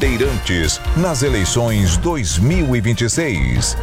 Bandeirantes nas eleições 2026.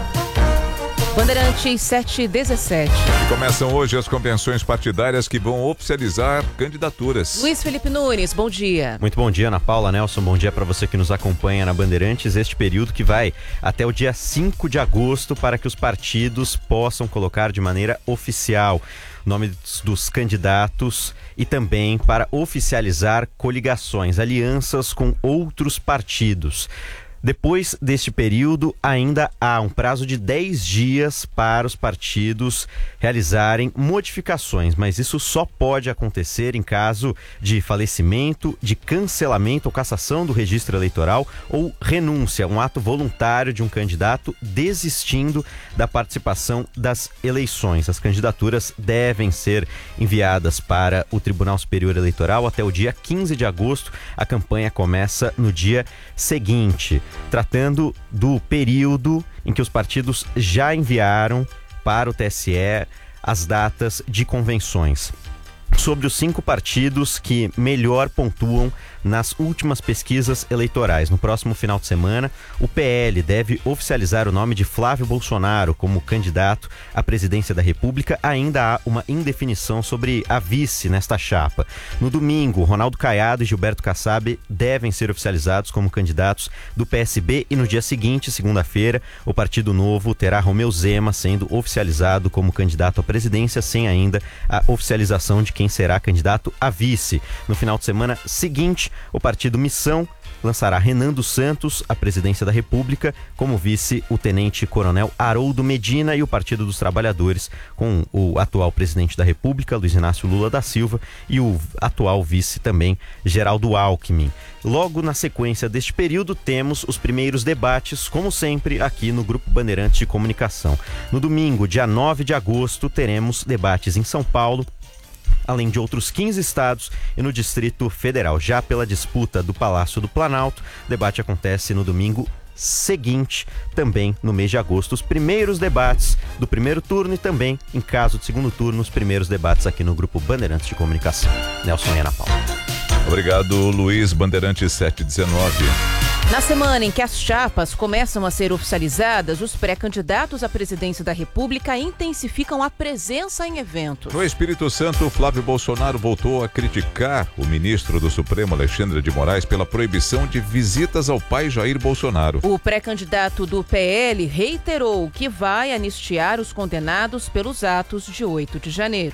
Bandeirantes 717. Começam hoje as convenções partidárias que vão oficializar candidaturas. Luiz Felipe Nunes, bom dia. Muito bom dia, Ana Paula, Nelson, bom dia para você que nos acompanha na Bandeirantes. Este período que vai até o dia 5 de agosto para que os partidos possam colocar de maneira oficial o nome dos candidatos e também para oficializar coligações, alianças com outros partidos. Depois deste período, ainda há um prazo de 10 dias para os partidos realizarem modificações, mas isso só pode acontecer em caso de falecimento, de cancelamento ou cassação do registro eleitoral ou renúncia, um ato voluntário de um candidato desistindo da participação das eleições. As candidaturas devem ser enviadas para o Tribunal Superior Eleitoral até o dia 15 de agosto. A campanha começa no dia seguinte. Tratando do período em que os partidos já enviaram para o TSE as datas de convenções. Sobre os 5 partidos que melhor pontuam nas últimas pesquisas eleitorais. No próximo final de semana, o PL deve oficializar o nome de Flávio Bolsonaro como candidato à presidência da República. Ainda há uma indefinição sobre a vice nesta chapa. No domingo, Ronaldo Caiado e Gilberto Kassab devem ser oficializados como candidatos do PSB e no dia seguinte, segunda-feira, o Partido Novo terá Romeu Zema sendo oficializado como candidato à presidência, sem ainda a oficialização de quem será candidato a vice. No final de semana seguinte, o Partido Missão lançará Renan dos Santos à presidência da República, como vice o tenente-coronel Haroldo Medina, e o Partido dos Trabalhadores com o atual presidente da República, Luiz Inácio Lula da Silva, e o atual vice também, Geraldo Alckmin. Logo na sequência deste período, temos os primeiros debates, como sempre, aqui no Grupo Bandeirantes de Comunicação. No domingo, dia 9 de agosto, teremos debates em São Paulo, além de outros 15 estados e no Distrito Federal. Já pela disputa do Palácio do Planalto, o debate acontece no domingo seguinte, também no mês de agosto. Os primeiros debates do primeiro turno e também, em caso de segundo turno, os primeiros debates aqui no Grupo Bandeirantes de Comunicação. Nelson e Ana Paula. Obrigado, Luiz. Bandeirantes 719. Na semana em que as chapas começam a ser oficializadas, os pré-candidatos à presidência da República intensificam a presença em eventos. No Espírito Santo, Flávio Bolsonaro voltou a criticar o ministro do Supremo, Alexandre de Moraes, pela proibição de visitas ao pai Jair Bolsonaro. O pré-candidato do PL reiterou que vai anistiar os condenados pelos atos de 8 de janeiro.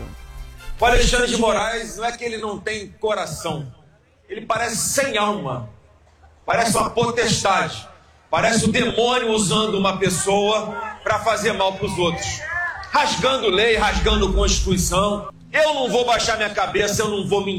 O Alexandre de Moraes não é que ele não tem coração, ele parece sem alma. Parece uma potestade, parece o demônio usando uma pessoa para fazer mal para os outros. Rasgando lei, rasgando Constituição. Eu não vou baixar minha cabeça, eu não vou mentir.